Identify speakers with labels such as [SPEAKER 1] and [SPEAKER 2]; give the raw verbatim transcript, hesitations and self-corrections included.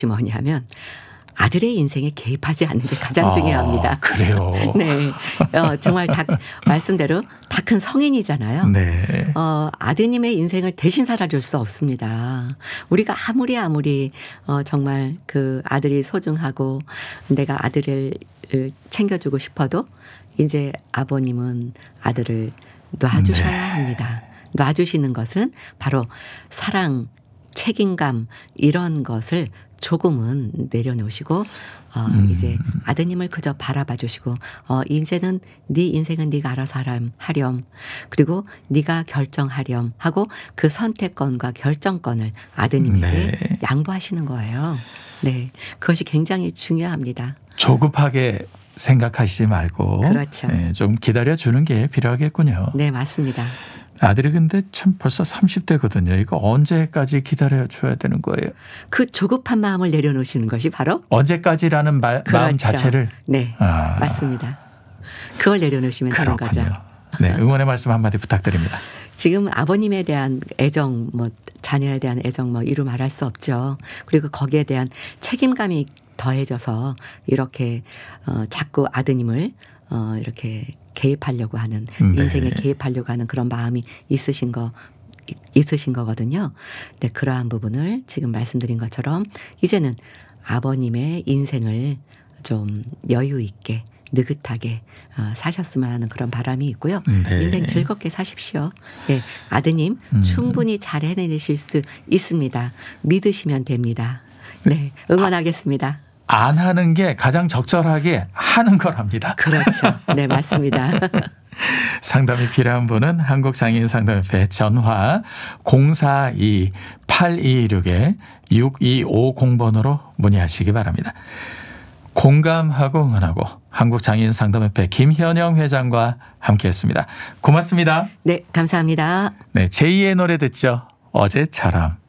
[SPEAKER 1] 뭐냐면 아들의 인생에 개입하지 않는 게 가장
[SPEAKER 2] 아,
[SPEAKER 1] 중요합니다.
[SPEAKER 2] 그래요.
[SPEAKER 1] 네, 어, 정말 다 말씀대로 다 큰 성인이잖아요.
[SPEAKER 2] 네.
[SPEAKER 1] 어, 아드님의 인생을 대신 살아줄 수 없습니다. 우리가 아무리 아무리 어, 정말 그 아들이 소중하고 내가 아들을 챙겨주고 싶어도 이제 아버님은 아들을 놔주셔야
[SPEAKER 2] 네.
[SPEAKER 1] 합니다. 놔주시는 것은 바로 사랑, 책임감 이런 것을 조금은 내려놓으시고 어,
[SPEAKER 2] 음.
[SPEAKER 1] 이제 아드님을 그저 바라봐 주시고 어, 이제는 네 인생은 네가 알아서 하렴, 하렴 그리고 네가 결정하렴 하고 그 선택권과 결정권을 아드님에게
[SPEAKER 2] 네.
[SPEAKER 1] 양보하시는 거예요. 네, 그것이 굉장히 중요합니다.
[SPEAKER 2] 조급하게 생각하시지 말고
[SPEAKER 1] 그렇죠.
[SPEAKER 2] 네, 좀 기다려주는 게 필요하겠군요.
[SPEAKER 1] 네, 맞습니다.
[SPEAKER 2] 아들이 근데 참 벌써 삼십 대거든요. 이거 언제까지 기다려줘야 되는 거예요?
[SPEAKER 1] 그 조급한 마음을 내려놓으시는 것이 바로
[SPEAKER 2] 언제까지라는 말,
[SPEAKER 1] 그렇죠.
[SPEAKER 2] 마음 자체를.
[SPEAKER 1] 네,
[SPEAKER 2] 아,
[SPEAKER 1] 맞습니다. 그걸 내려놓으시면 되는 거죠.
[SPEAKER 2] 그렇군요. 네, 응원의 말씀 한마디 부탁드립니다.
[SPEAKER 1] 지금 아버님에 대한 애정, 뭐 자녀에 대한 애정 뭐 이루 말할 수 없죠. 그리고 거기에 대한 책임감이 더해져서 이렇게 어, 자꾸 아드님을 어, 이렇게 개입하려고 하는
[SPEAKER 2] 네.
[SPEAKER 1] 인생에 개입하려고 하는 그런 마음이 있으신 거 있으신 거거든요. 네, 그러한 부분을 지금 말씀드린 것처럼 이제는 아버님의 인생을 좀 여유 있게 느긋하게 어, 사셨으면 하는 그런 바람이 있고요.
[SPEAKER 2] 네.
[SPEAKER 1] 인생 즐겁게 사십시오. 네, 아드님
[SPEAKER 2] 음.
[SPEAKER 1] 충분히 잘 해내실 수 있습니다. 믿으시면 됩니다. 네, 응원하겠습니다.
[SPEAKER 2] 안 하는 게 가장 적절하게 하는 거랍니다.
[SPEAKER 1] 그렇죠. 네, 맞습니다.
[SPEAKER 2] 상담이 필요한 분은 한국장애인상담협회 전화 공사이 팔이육 육이오공 번으로 문의하시기 바랍니다. 공감하고 응원하고 한국장애인상담협회 김현영 회장과 함께했습니다. 고맙습니다.
[SPEAKER 1] 네, 감사합니다.
[SPEAKER 2] 네, 제이의 노래 듣죠. 어제처럼.